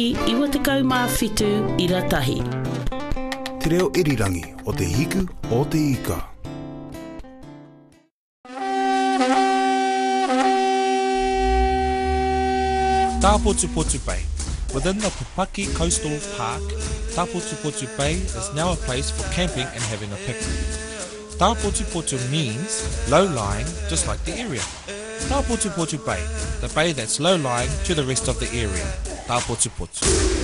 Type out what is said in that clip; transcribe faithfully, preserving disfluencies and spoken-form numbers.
Iwa te kaumawhitu i ratahi. Te reo irirangi o te hiku o te ika. Tapotupotu Bay. Within the Pupaki Coastal Park, Tapotupotu Bay is now a place for camping and having a picnic. Tapotupotu means low-lying, just like the area. Tapotupotu Bay, the bay that's low-lying to the rest of the area. Tapotupotu.